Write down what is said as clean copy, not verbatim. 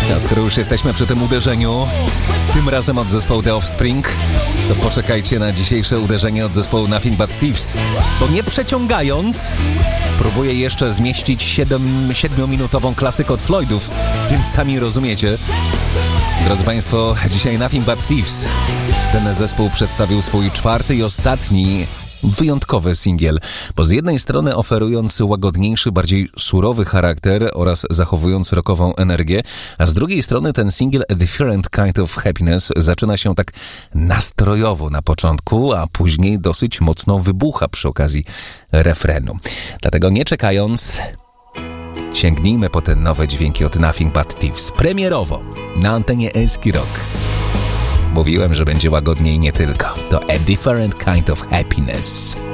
A skoro już jesteśmy przy tym uderzeniu, tym razem od zespołu The Offspring, to poczekajcie na dzisiejsze uderzenie od zespołu Nothing But Thieves. Bo nie przeciągając, próbuję jeszcze zmieścić 7-minutową klasykę od Floydów, więc sami rozumiecie. Drodzy Państwo, dzisiaj Nothing But Thieves. Ten zespół przedstawił swój 4. i ostatni wyjątkowy singiel, bo z jednej strony oferując łagodniejszy, bardziej surowy charakter oraz zachowując rockową energię, a z drugiej strony ten singiel A Different Kind of Happiness zaczyna się tak nastrojowo na początku, a później dosyć mocno wybucha przy okazji refrenu. Dlatego nie czekając, sięgnijmy po te nowe dźwięki od Nothing But Thieves. Premierowo na antenie Eski Rock. Mówiłem, że będzie łagodniej nie tylko. To A Different Kind of Happiness.